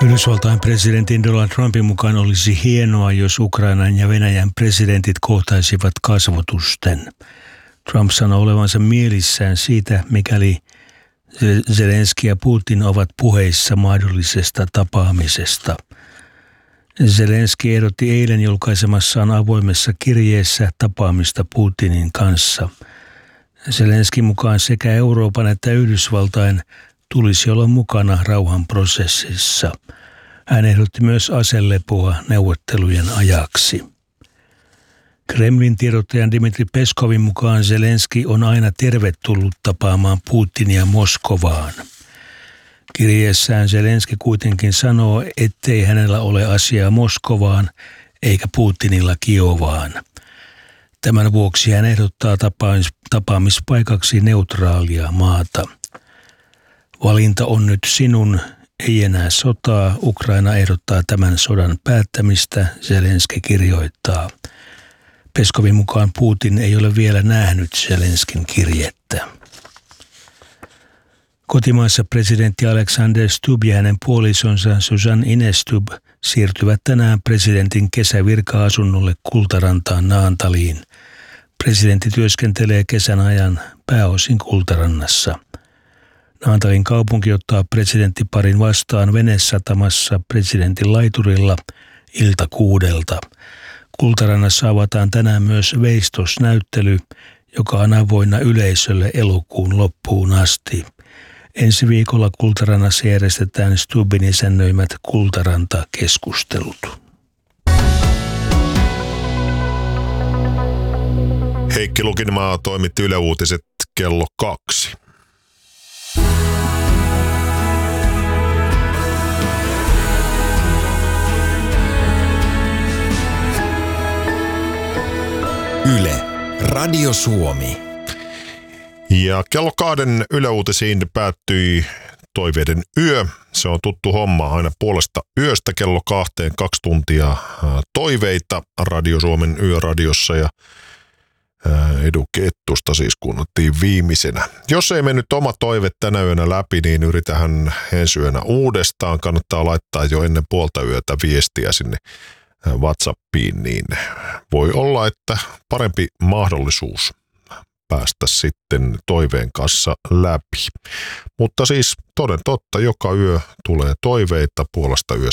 Yhdysvaltain presidentin Donald Trumpin mukaan olisi hienoa, jos Ukrainan ja Venäjän presidentit kohtaisivat kasvotusten. Trump sanoo olevansa mielissään siitä, mikäli Zelenski ja Putin ovat puheissa mahdollisesta tapaamisesta. Zelenski ehdotti eilen julkaisemassaan avoimessa kirjeessä tapaamista Putinin kanssa. Zelenskin mukaan sekä Euroopan että Yhdysvaltain tulisi olla mukana rauhanprosessissa. Hän ehdotti myös aselepoa neuvottelujen ajaksi. Kremlin tiedottajan Dmitri Peskovin mukaan Zelenski on aina tervetullut tapaamaan Putinia Moskovaan. Kirjeessään Zelenski kuitenkin sanoo, ettei hänellä ole asiaa Moskovaan eikä Putinilla Kiovaan. Tämän vuoksi hän ehdottaa tapaamispaikaksi neutraalia maata. Valinta on nyt sinun, ei enää sotaa. Ukraina ehdottaa tämän sodan päättämistä, Zelenski kirjoittaa. Peskovin mukaan Putin ei ole vielä nähnyt Zelenskin kirjettä. Kotimaassa presidentti Alexander Stubb ja hänen puolisonsa Susan Ines Stubb siirtyvät tänään presidentin kesävirka-asunnolle Kultarantaan Naantaliin. Presidentti työskentelee kesän ajan pääosin Kultarannassa. Naantalin kaupunki ottaa presidenttiparin vastaan venesatamassa presidentin laiturilla ilta 6:00. Kultarannassa avataan tänään myös veistosnäyttely, joka on avoinna yleisölle elokuun loppuun asti. Ensi viikolla Kultarannassa järjestetään Stubbin isännöimät Kultaranta-keskustelut. Heikki Lukinmaa toimitti Yle Uutiset kello 2. Yle, Radio Suomi. Ja kello 2 Yle Uutisiin päättyi Toiveiden yö. Se on tuttu homma aina puolesta yöstä kello 2, 2 tuntia toiveita Radio Suomen yöradiossa ja Edu Kettusta siis kuunneltiin viimeisenä. Jos ei mennyt oma toive tänä yönä läpi, niin yritähän ensi yönä uudestaan. Kannattaa laittaa jo ennen puolta yötä viestiä sinne WhatsAppiin, niin voi olla, että parempi mahdollisuus päästä sitten toiveen kanssa läpi. Mutta siis toden totta, joka yö tulee toiveita puolesta yöstä